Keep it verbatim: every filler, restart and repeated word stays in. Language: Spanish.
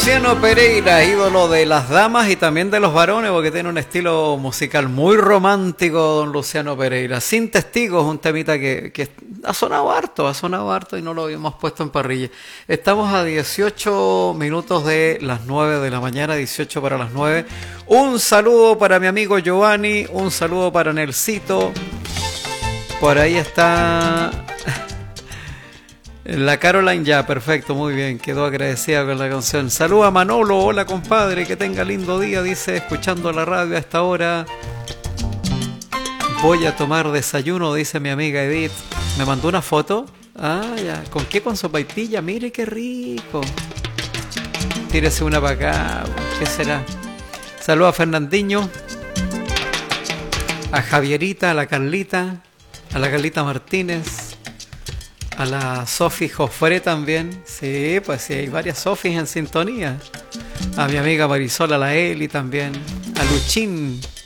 Luciano Pereira, ídolo de las damas y también de los varones, porque tiene un estilo musical muy romántico, don Luciano Pereira. Sin testigos, un temita que, que ha sonado harto, ha sonado harto y no lo habíamos puesto en parrilla. Estamos a dieciocho minutos de las nueve de la mañana, dieciocho para las nueve. Un saludo para mi amigo Giovanni, un saludo para Nelsito. Por ahí está... La Caroline ya, perfecto, muy bien, quedó agradecida con la canción. Saluda a Manolo, hola compadre, que tenga lindo día, dice, escuchando la radio a esta hora. Voy a tomar desayuno, dice mi amiga Edith. ¿Me mandó una foto? Ah, ya, ¿con qué? Con sopaipilla, mire qué rico. Tírese una para acá, ¿qué será? Saluda a Fernandinho, a Javierita, a la Carlita, a la Carlita Martínez. A la Sofi Jofre también. Sí, pues sí, hay varias Sofis en sintonía. A mi amiga Marisol, a la Eli también. A Luchín.